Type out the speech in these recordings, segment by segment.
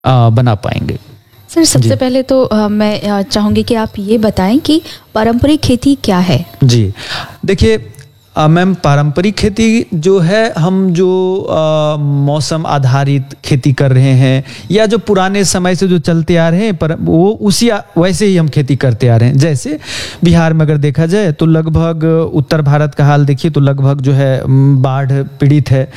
बना पाएंगे। सर, सबसे पहले तो मैं चाहूँगी कि आप ये बताएं कि पारंपरिक खेती क्या है। जी देखिए मैम, पारंपरिक खेती जो है, हम जो मौसम आधारित खेती कर रहे हैं या जो पुराने समय से जो चलते आ रहे हैं, पर वो उसी वैसे ही हम खेती करते आ रहे हैं। जैसे बिहार में अगर देखा जाए तो लगभग, उत्तर भारत का हाल देखिए तो लगभग जो है बाढ़ पीड़ित है।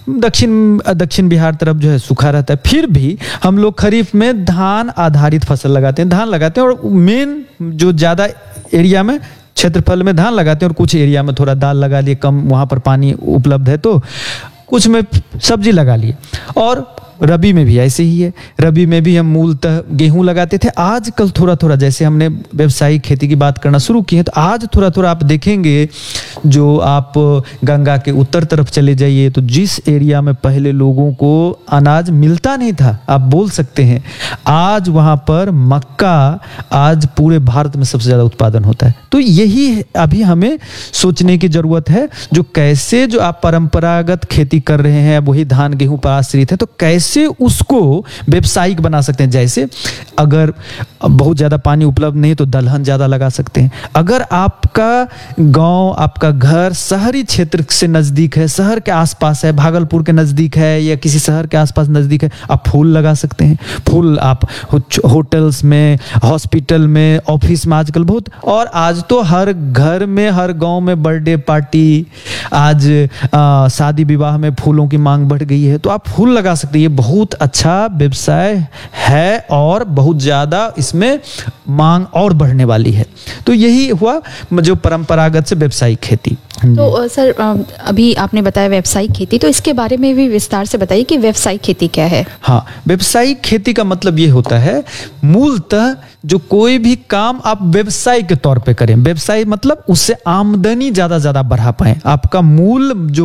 दक्षिण बिहार तरफ जो है सूखा रहता है, फिर भी हम लोग खरीफ में धान आधारित फसल लगाते हैं, धान लगाते हैं। और मेन जो ज़्यादा एरिया में, क्षेत्रफल में धान लगाते हैं, और कुछ एरिया में थोड़ा दाल लगा लिए, कम वहाँ पर पानी उपलब्ध है तो कुछ में सब्जी लगा लिए। और रबी में भी ऐसे ही है, रबी में भी हम मूलतः गेहूं लगाते थे। आजकल थोड़ा थोड़ा जैसे हमने व्यावसायिक खेती की बात करना शुरू की है, तो आज थोड़ा थोड़ा आप देखेंगे, जो आप गंगा के उत्तर तरफ चले जाइए तो जिस एरिया में पहले लोगों को अनाज मिलता नहीं था, आप बोल सकते हैं आज वहाँ पर मक्का आज पूरे भारत में सबसे ज़्यादा उत्पादन होता है। तो यही अभी हमें सोचने की ज़रूरत है, जो कैसे जो आप परंपरागत खेती कर रहे हैं, वही धान गेहूं पर आश्रित है, तो कैसे उसको व्यावसायिक बना सकते हैं। जैसे अगर बहुत ज़्यादा पानी उपलब्ध नहीं तो दलहन ज़्यादा लगा सकते हैं। अगर आपका गांव, आपका घर शहरी क्षेत्र से नज़दीक है, शहर के आसपास है, भागलपुर के नज़दीक है या किसी शहर के आसपास नज़दीक है, आप फूल लगा सकते हैं। फूल आप होटल्स में, हॉस्पिटल में, ऑफिस में आजकल बहुत, और आज तो हर घर में, हर गांव में बर्थडे पार्टी, आज शादी विवाह में फूलों की मांग बढ़ गई है, तो आप फूल लगा सकते हैं। ये बहुत अच्छा व्यवसाय है और बहुत ज़्यादा इसमें मांग और बढ़ने वाली है। तो यही हुआ जो परंपरागत से व्यावसायिक खेती। तो सर, अभी आपने बताया व्यावसायिक खेती, तो इसके बारे में भी विस्तार से बताइए कि व्यावसायिक खेती क्या है। हाँ, व्यावसायिक खेती का मतलब ये होता है, मूलतः जो कोई भी काम आप व्यवसाय के तौर पे करें। व्यवसाय मतलब उससे आमदनी ज़्यादा बढ़ा पाएं। आपका मूल जो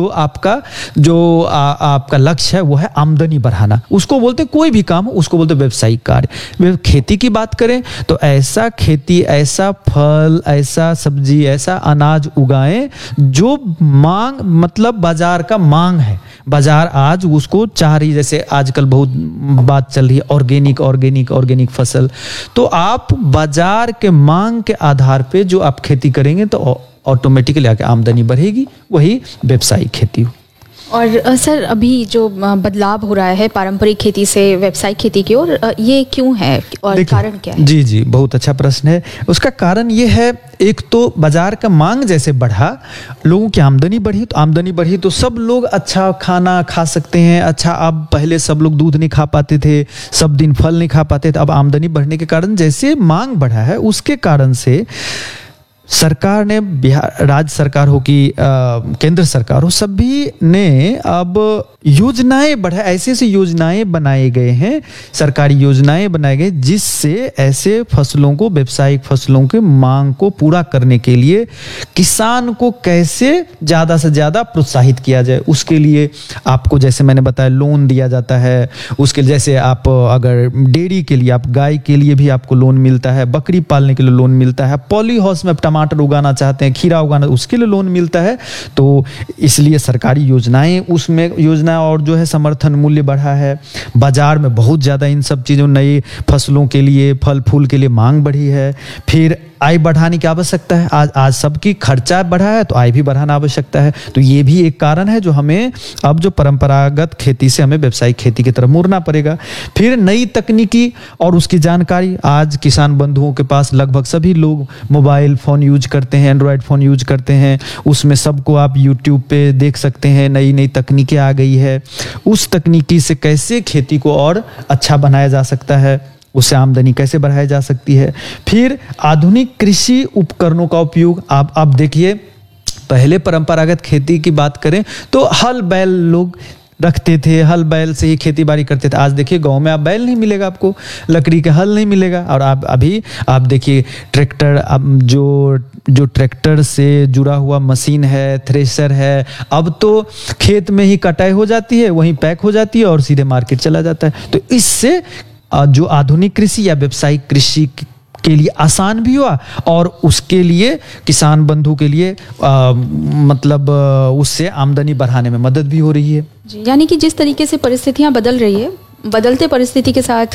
आपका लक्ष्य है वो है आमदनी बढ़ाना, उसको बोलते कोई भी काम उसको बोलते व्यावसायिक कार्य। खेती की बात करें तो ऐसा खेती, ऐसा फल, ऐसा सब्जी, ऐसा अनाज उगाएं जो मांग, मतलब बाजार का मांग है, बाजार आज उसको चाह रही। जैसे आजकल बहुत बात चल रही है ऑर्गेनिक फसल, तो आप बाजार के मांग के आधार पे जो आप खेती करेंगे तो ऑटोमेटिकली आके आमदनी बढ़ेगी, वही व्यावसायिक खेती हो। और सर, अभी जो बदलाव हो रहा है पारंपरिक खेती से व्यावसायिक खेती की ओर, ये क्यों है और कारण क्या है? जी, बहुत अच्छा प्रश्न है। उसका कारण ये है, एक तो बाजार का मांग जैसे बढ़ा, लोगों की आमदनी बढ़ी तो सब लोग अच्छा खाना खा सकते हैं। अच्छा, अब पहले सब लोग दूध नहीं खा पाते थे, सब दिन फल नहीं खा पाते थे, अब आमदनी बढ़ने के कारण जैसे मांग बढ़ा है, उसके कारण से सरकार ने, बिहार राज्य सरकार हो कि केंद्र सरकार हो, सभी ने अब योजनाएं बढ़ाए, ऐसे योजनाएं बनाए गए हैं, सरकारी योजनाएं बनाए गए, जिससे ऐसे फसलों को, व्यावसायिक फसलों के मांग को पूरा करने के लिए किसान को कैसे ज़्यादा से ज़्यादा प्रोत्साहित किया जाए। उसके लिए आपको, जैसे मैंने बताया, लोन दिया जाता है। उसके लिए जैसे आप अगर डेयरी के लिए, आप गाय के लिए भी आपको लोन मिलता है, बकरी पालने के लिए लोन मिलता है, पॉली हाउस में टमाटर उगाना चाहते हैं, खीरा उगाना, उसके लिए लोन मिलता है। तो इसलिए सरकारी योजनाएं, उसमें योजना और जो है समर्थन मूल्य बढ़ा है। बाजार में बहुत ज़्यादा इन सब चीज़ों, नई फसलों के लिए, फल फूल के लिए मांग बढ़ी है। फिर आय बढ़ाने की आवश्यकता है, आज सबकी खर्चा बढ़ा है तो आय भी बढ़ाना आवश्यकता है। तो ये भी एक कारण है जो हमें अब जो परंपरागत खेती से हमें व्यावसायिक खेती की तरफ मुड़ना पड़ेगा। फिर नई तकनीकी और उसकी जानकारी, आज किसान बंधुओं के पास लगभग सभी लोग मोबाइल फ़ोन यूज करते हैं, एंड्रॉयड फ़ोन यूज करते हैं, उसमें सबको आप यूट्यूब पे देख सकते हैं, नई नई तकनीकें आ गई है। उस तकनीकी से कैसे खेती को और अच्छा बनाया जा सकता है, उससे आमदनी कैसे बढ़ाई जा सकती है। फिर आधुनिक कृषि उपकरणों का उपयोग, आप देखिए, पहले परंपरागत खेती की बात करें तो हल बैल लोग रखते थे, हल बैल से ही खेती बाड़ी करते थे। आज देखिए गांव में आप बैल नहीं मिलेगा, आपको लकड़ी का हल नहीं मिलेगा। और आप देखिए ट्रैक्टर, अब जो ट्रैक्टर से जुड़ा हुआ मशीन है, थ्रेशर है, अब तो खेत में ही कटाई हो जाती है, वहीं पैक हो जाती है और सीधे मार्केट चला जाता है। तो इससे जो आधुनिक कृषि या व्यावसायिक कृषि के लिए आसान भी हुआ और उसके लिए किसान बंधु के लिए मतलब उससे आमदनी बढ़ाने में मदद भी हो रही है। जी, यानी कि जिस तरीके से परिस्थितियां बदल रही है, बदलते परिस्थिति के साथ